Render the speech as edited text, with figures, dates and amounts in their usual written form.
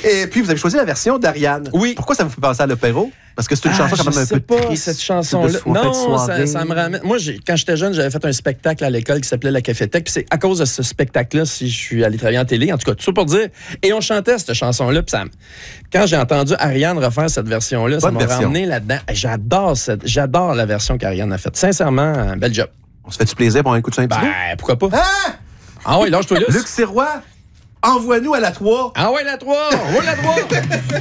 Et puis, vous avez choisi la version d'Ariane. Oui. Pourquoi ça vous fait penser à l'opéro? Parce que c'est une chanson quand même un peu triste. Cette chanson-là. Non, ça me ramène. Moi, quand j'étais jeune, j'avais fait un spectacle à l'école qui s'appelait La Cafétèque. Puis c'est à cause de ce spectacle-là si je suis allé travailler en télé. En tout cas, tout ça pour dire. Et on chantait cette chanson-là. Puis quand j'ai entendu Ariane refaire cette version-là, ça m'a ramené là-dedans. J'adore la version qu'Ariane a faite. Sincèrement, un bel job. On se fait du plaisir pour un coup de Saint-Thibault? Pourquoi pas? Hein? Ah oui, lâche-toi là. Luc Sirois, envoie-nous à la 3. Ah ouais, la 3! On roule la 3!